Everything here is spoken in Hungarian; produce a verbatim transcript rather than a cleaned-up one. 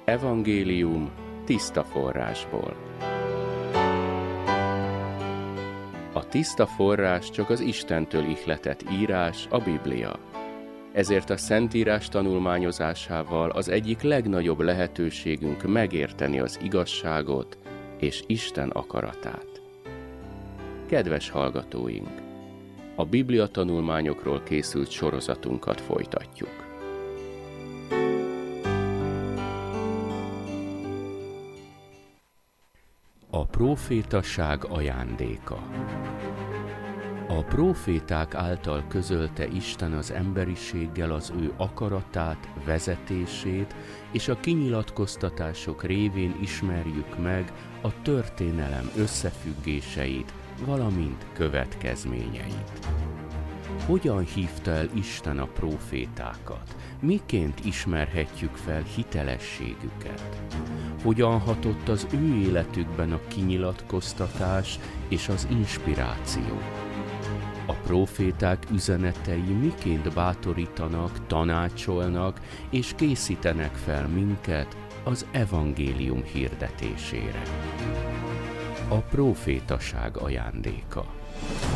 Evangélium tiszta forrásból. A tiszta forrás csak az Istentől ihletett írás, a Biblia. Ezért a Szentírás tanulmányozásával az egyik legnagyobb lehetőségünk megérteni az igazságot és Isten akaratát. Kedves hallgatóink! A Biblia tanulmányokról készült sorozatunkat folytatjuk. A prófétaság ajándéka. A próféták által közölte Isten az emberiséggel az ő akaratát, vezetését, és a kinyilatkoztatások révén ismerjük meg a történelem összefüggéseit, valamint következményeit. Hogyan hívta el Isten a prófétákat? Miként ismerhetjük fel hitelességüket? Hogyan hatott az ő életükben a kinyilatkoztatás és az inspiráció? A próféták üzenetei miként bátorítanak, tanácsolnak és készítenek fel minket az evangélium hirdetésére? A prófétaság ajándéka.